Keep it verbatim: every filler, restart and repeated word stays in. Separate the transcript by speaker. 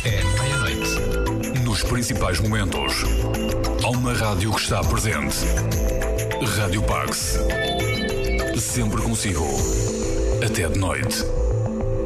Speaker 1: é meia-noite.
Speaker 2: Nos principais momentos, há uma rádio que está presente. Rádio Pax. Sempre consigo. Até de noite.